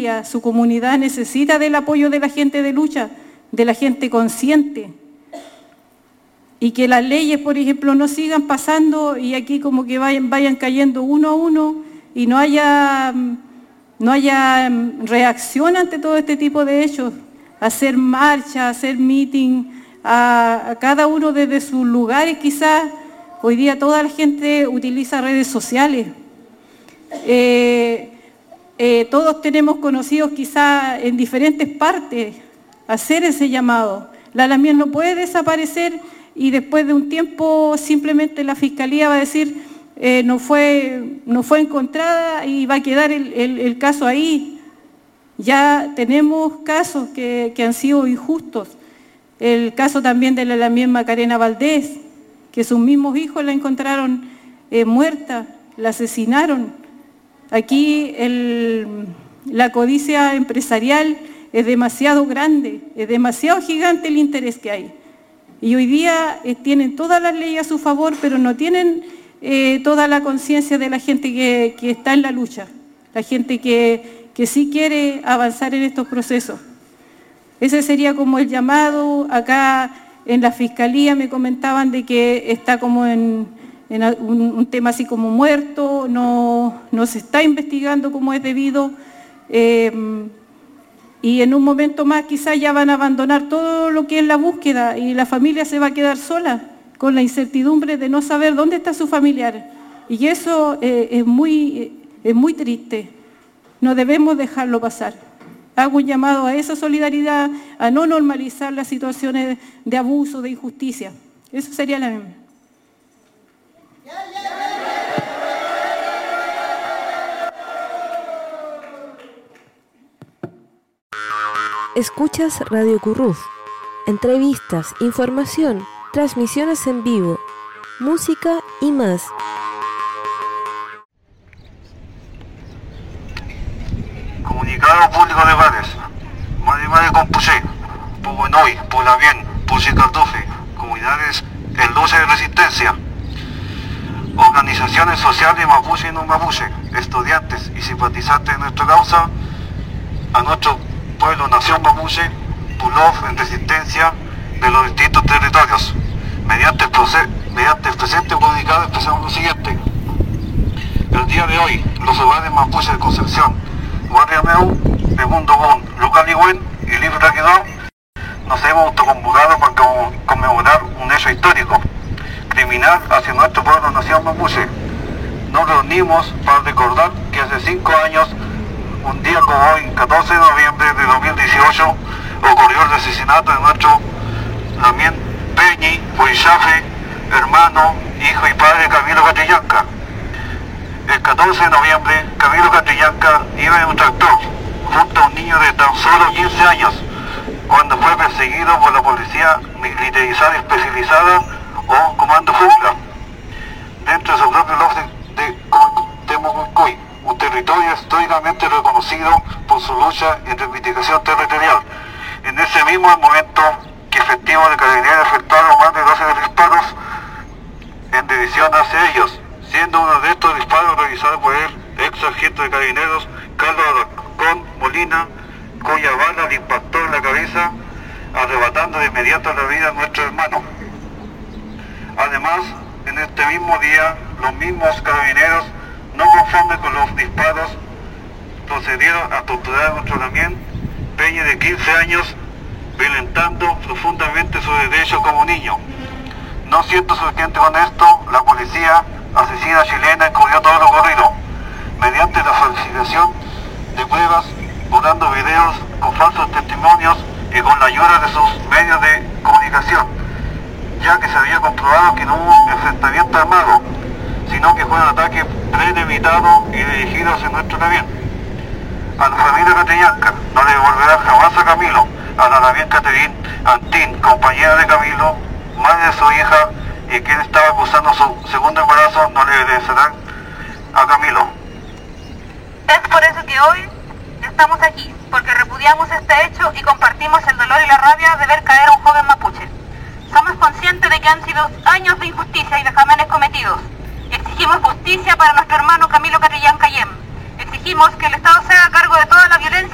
familia, su comunidad necesita del apoyo de la gente de lucha, de la gente consciente. Y que las leyes, por ejemplo, no sigan pasando y aquí como que vayan cayendo uno a uno y no haya reacción ante todo este tipo de hechos. Hacer marcha, hacer meeting, a cada uno desde sus lugares quizás. Hoy día toda la gente utiliza redes sociales. Todos tenemos conocidos quizás en diferentes partes. Hacer ese llamado. La Lamien no puede desaparecer y después de un tiempo simplemente la Fiscalía va a decir no fue encontrada y va a quedar el caso ahí. Ya tenemos casos que han sido injustos. El caso también de la Lamien Macarena Valdés, que sus mismos hijos la encontraron muerta, la asesinaron. Aquí la codicia empresarial es demasiado grande, es demasiado gigante el interés que hay. Y hoy día tienen todas las leyes a su favor, pero no tienen toda la conciencia de la gente que está en la lucha, la gente que sí quiere avanzar en estos procesos. Ese sería como el llamado. Acá en la Fiscalía me comentaban de que está como en un tema así como muerto, no se está investigando como es debido. Y en un momento más quizás ya van a abandonar todo lo que es la búsqueda y la familia se va a quedar sola con la incertidumbre de no saber dónde está su familiar. Y eso es muy triste. No debemos dejarlo pasar. Hago un llamado a esa solidaridad, a no normalizar las situaciones de abuso, de injusticia. Eso sería la misma. Escuchas Radio Curruz. Entrevistas, información, transmisiones en vivo, música y más. Comunicado público de Bares. Madre Compuché, Puguenoy, Pulavien, Puchicardufe, comunidades en lucha de resistencia. Organizaciones sociales mapuche y no mapuche, estudiantes y simpatizantes de nuestra causa, a nuestro pueblo, nación mapuche, Pulov en resistencia de los distintos territorios. Mediante el presente comunicado expresamos lo siguiente. El día de hoy, los hogares mapuche de Concepción, Guardiameu, Segundo Bon, Lucaligüen y Libre Raquidó nos hemos autoconvocado para conmemorar un hecho histórico, criminal hacia nuestro pueblo, nación mapuche. Nos reunimos para recordar que hace 5 años, un día como hoy, 14 de noviembre de 2018, ocurrió el asesinato de nuestro Lamien Peñi Huichafe, hermano, hijo y padre de Camilo Catrillanca. El 14 de noviembre, Camilo Catrillanca iba en un tractor junto a un niño de tan solo 15 años, cuando fue perseguido por la policía militarizada especializada o Comando Jungla, dentro de su propio lote de Temucuy, un territorio históricamente reconocido por su lucha y reivindicación territorial. En ese mismo momento que efectivos de Carabineros efectuaron más de 12 disparos en dirección hacia ellos, siendo uno de estos disparos realizado por el ex sargento de Carabineros Carlos Alarcón Molina, cuya bala le impactó en la cabeza, arrebatando de inmediato la vida a nuestro hermano. Además, en este mismo día, los mismos Carabineros, no conformes con los disparos, procedieron a torturar a nuestro Lamien Peña de 15 años, violentando profundamente su derecho como niño. No siendo suficiente con esto, la policía asesina chilena encubrió todo lo ocurrido, mediante la falsificación de pruebas, borrando videos con falsos testimonios y con la ayuda de sus medios de comunicación, ya que se había comprobado que no hubo enfrentamiento armado, sino que fue un ataque premeditado y dirigido hacia nuestro Lamien. A la familia Catrillanca no le devolverá jamás a Camilo, a la Lamien Caterín Antín, compañera de Camilo, madre de su hija, y quien estaba acusando su segundo embarazo, no le regresarán a Camilo. Es por eso que hoy estamos aquí, porque repudiamos este hecho y compartimos el dolor y la rabia de ver caer a un joven mapuche. Somos conscientes de que han sido años de injusticia y vejámenes cometidos. Exigimos justicia para nuestro hermano Camilo Catrillanca Yem. Exigimos que el Estado se haga cargo de toda la violencia